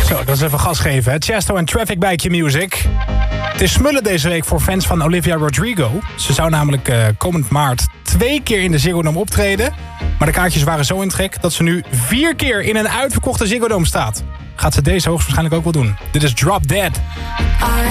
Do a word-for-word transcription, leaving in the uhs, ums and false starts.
Zo, dat is even gas geven. Hè? Chesto en Traffic bij Q-Music. Het is smullen deze week voor fans van Olivia Rodrigo. Ze zou namelijk uh, komend maart twee keer in de Ziggo Dome optreden. Maar de kaartjes waren zo in trek dat ze nu vier keer in een uitverkochte Ziggo Dome staat. Gaat ze deze hoogstwaarschijnlijk ook wel doen. Dit is Drop Dead.